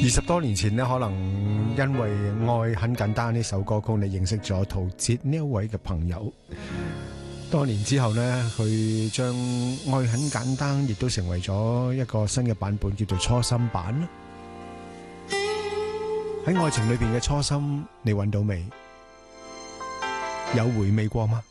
20多年前呢，可能因為愛很簡單呢首歌曲，你認識咗陶喆呢一位嘅朋友。多年之後呢，佢將愛很簡單亦都成為咗一個新嘅版本，叫做初心版啦。喺愛情裏邊嘅初心，你揾到未？有回味過嗎？